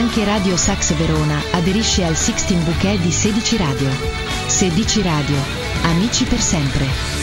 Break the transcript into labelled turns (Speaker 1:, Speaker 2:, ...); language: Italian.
Speaker 1: Anche Radio Sax Verona aderisce al 16 Bouquet di 16 Radio. 16 Radio. Amici per sempre.